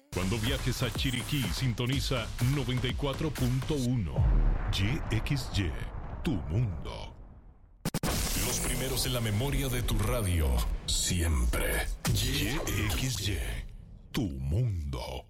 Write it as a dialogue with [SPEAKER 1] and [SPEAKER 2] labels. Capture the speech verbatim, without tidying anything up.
[SPEAKER 1] Cuando viajes a Chiriquí, sintoniza noventa y cuatro punto uno. Y X Y, tu mundo. Los primeros en la memoria de tu radio, siempre. Y X Y, tu mundo.